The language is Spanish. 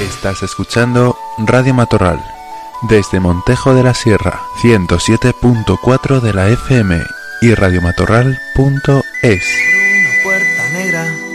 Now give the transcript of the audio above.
Estás escuchando Radio Matorral, desde Montejo de la Sierra, 107.4 de la FM y radiomatorral.es. Una puerta negra